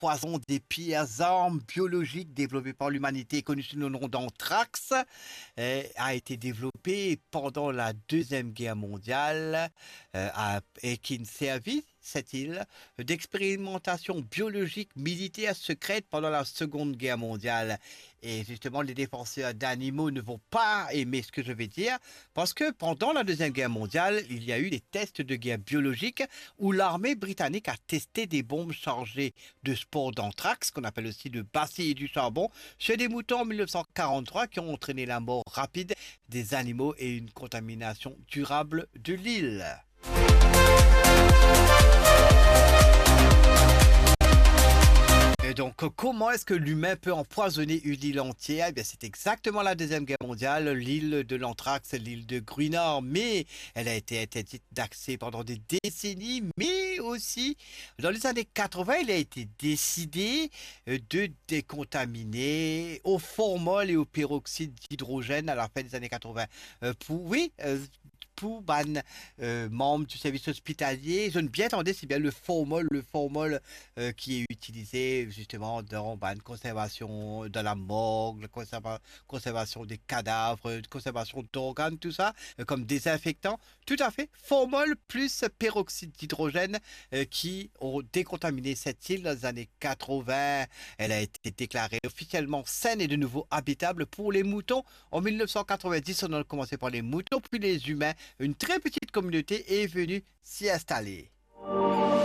poison des pires armes biologiques développées par l'humanité, connu sous le nom d'anthrax, a été développé pendant la Deuxième Guerre mondiale et qui ne servit cette île d'expérimentation biologique militaire secrète pendant la Seconde Guerre mondiale. Et justement, les défenseurs d'animaux ne vont pas aimer ce que je vais dire, parce que pendant la Deuxième Guerre mondiale, il y a eu des tests de guerre biologique où l'armée britannique a testé des bombes chargées de spores d'anthrax, qu'on appelle aussi de bacilles et du charbon, chez des moutons en 1943 qui ont entraîné la mort rapide des animaux et une contamination durable de l'île. Et donc, comment est-ce que l'humain peut empoisonner une île entière? Eh bien, c'est exactement la Deuxième Guerre mondiale, l'île de l'anthrax, l'île de Grunor, mais elle a été interdite d'accès pendant des décennies, mais aussi, dans les années 80, il a été décidé de décontaminer au formol et au peroxyde d'hydrogène à la fin des années 80. Pour membres du service hospitalier, je ne bien attendais, c'est bien le formol qui est utilisé justement dans la conservation de la morgue, conservation des cadavres, conservation d'organes, tout ça, comme désinfectant. Tout à fait, formol plus peroxyde d'hydrogène qui ont décontaminé cette île dans les années 80. Elle a été déclarée officiellement saine et de nouveau habitable pour les moutons. En 1990, on a commencé par les moutons, puis les humains. Une très petite communauté est venue s'y installer.